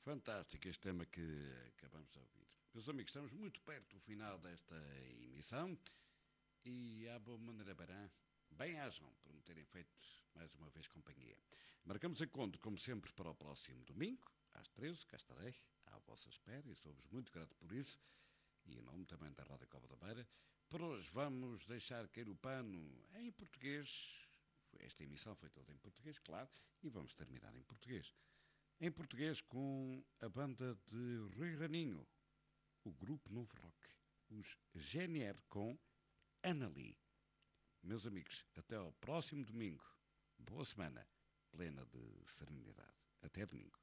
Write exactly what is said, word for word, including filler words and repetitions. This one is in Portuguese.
Fantástico este tema que acabamos de ouvir. Meus amigos, estamos muito perto do final desta emissão e à boa maneira Barã, bem-ajam por me terem feito mais uma vez companhia. Marcamos encontro, como sempre, para o próximo domingo, às treze, cá estarei, à vossa espera, e sou-vos muito grato por isso, e em nome também da Rádio Cova da Beira. Por hoje vamos deixar cair o pano em português. Esta emissão foi toda em português, claro, e vamos terminar em português. Em português com a banda de Rui Raninho, o grupo Novo Rock, os G N R com Anali. Meus amigos, até ao próximo domingo. Boa semana, plena de serenidade. Até domingo.